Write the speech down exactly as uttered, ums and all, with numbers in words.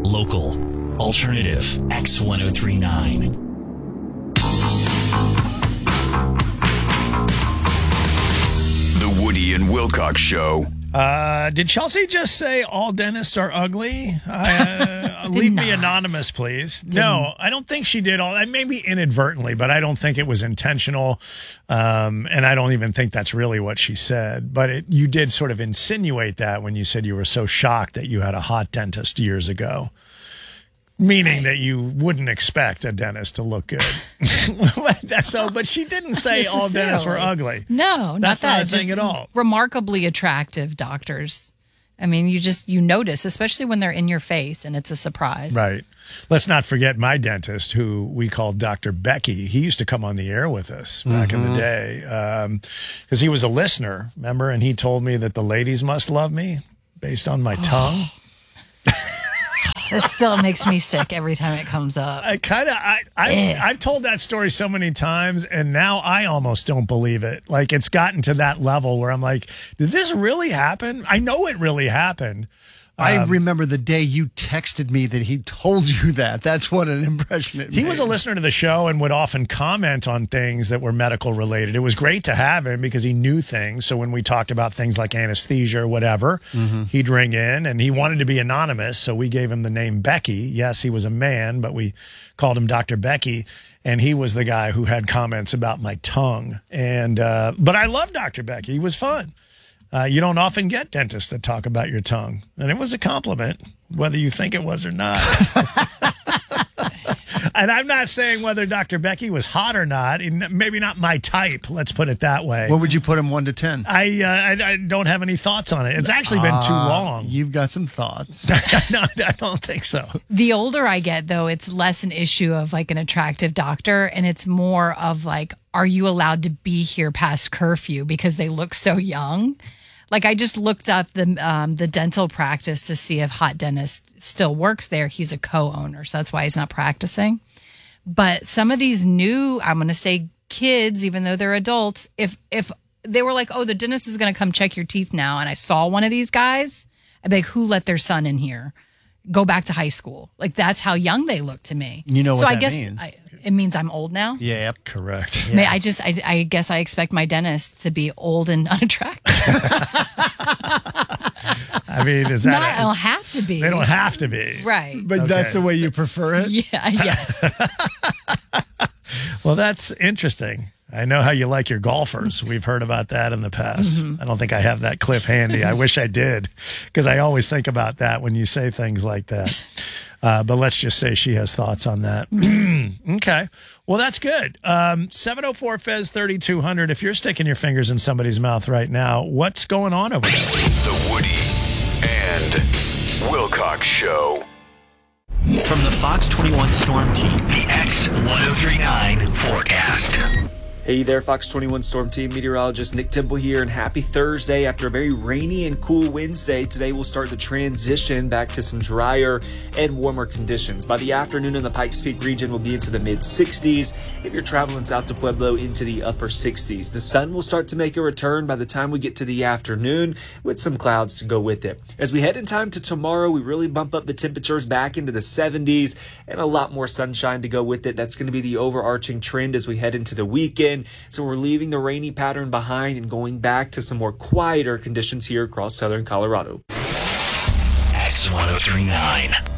Local. Alternative X ten thirty-nine. The Woody and Wilcox Show. Uh, did Chelsea just say all dentists are ugly? Uh, leave me anonymous, please. Didn't. No, I don't think she did all that. Maybe inadvertently, but I don't think it was intentional. Um, and I don't even think that's really what she said. But it, you did sort of insinuate that when you said you were so shocked that you had a hot dentist years ago. Meaning that you wouldn't expect a dentist to look good. So, but she didn't say all dentists were ugly. No, not That's that. not a Just thing at all. Remarkably attractive doctors. I mean, you just, you notice, especially when they're in your face and it's a surprise. Right. Let's not forget my dentist, who we called Doctor Becky. He used to come on the air with us back mm-hmm. in the day because um, he was a listener, remember? And he told me that the ladies must love me based on my tongue. It still makes me sick every time it comes up. I kind of, I, I've, I've told that story so many times, and now I almost don't believe it. Like, it's gotten to that level where I'm like, did this really happen? I know it really happened. I Um, remember the day you texted me that he told you that. That's what an impression it made. He was a listener to the show and would often comment on things that were medical related. It was great to have him because he knew things. So when we talked about things like anesthesia or whatever, mm-hmm. he'd ring in, and he wanted to be anonymous. So we gave him the name Becky. Yes, he was a man, but we called him Doctor Becky. And he was the guy who had comments about my tongue. And uh, but I love Doctor Becky. He was fun. Uh, you don't often get dentists that talk about your tongue. And it was a compliment, whether you think it was or not. And I'm not saying whether Doctor Becky was hot or not. Maybe not my type, let's put it that way. What would you put him one to ten? I, uh, I I don't have any thoughts on it. It's actually been too uh, long. You've got some thoughts. No, I don't think so. The older I get, though, it's less an issue of like an attractive doctor, and it's more of like, are you allowed to be here past curfew because they look so young? Like, I just looked up the um, the dental practice to see if Hot Dentist still works there. He's a co-owner, so that's why he's not practicing. But some of these new, I'm going to say kids, even though they're adults, if if they were like, oh, the dentist is going to come check your teeth now, and I saw one of these guys, I'd be like, who let their son in here? Go back to high school. Like, that's how young they look to me. You know what so that I guess means. I, it means I'm old now? Yeah, correct. Yeah. I just, I, I guess I expect my dentist to be old and unattractive. I mean, is that... Not, a, I don't have to be. They don't have to be. Right. But Okay. that's the way you prefer it? Yeah, yes. Well, that's interesting. I know how you like your golfers. We've heard about that in the past. Mm-hmm. I don't think I have that clip handy. I wish I did, because I always think about that when you say things like that. Uh, but let's just say she has thoughts on that. Okay. Well, that's good. Um, seven oh four F E Z thirty-two hundred. If you're sticking your fingers in somebody's mouth right now, what's going on over there? The Woody and Wilcox Show. From the Fox twenty-one Storm Team, the X ten thirty-nine forecast. Hey there, Fox twenty-one Storm Team meteorologist Nick Temple here, and happy Thursday. After a very rainy and cool Wednesday, today we'll start the transition back to some drier and warmer conditions. By the afternoon in the Pikes Peak region, we'll be into the mid sixties. If you're traveling south to Pueblo, into the upper sixties. The sun will start to make a return by the time we get to the afternoon, with some clouds to go with it. As we head in time to tomorrow, we really bump up the temperatures back into the seventies and a lot more sunshine to go with it. That's going to be the overarching trend as we head into the weekend. So we're leaving the rainy pattern behind and going back to some more quieter conditions here across southern Colorado. X ten thirty-nine.